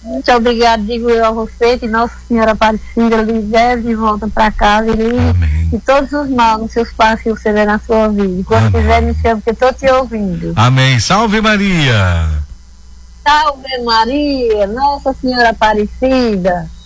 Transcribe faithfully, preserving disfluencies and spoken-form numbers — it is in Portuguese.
Muito obrigado, digo eu a você, que Nossa Senhora Aparecida lhe leve de volta para casa e lhe e todos os maus nos seus passos que você vê na sua vida. Quando Amém. Quiser, me chame, porque eu estou te ouvindo. Amém. Salve Maria! Salve Maria, Nossa Senhora Aparecida.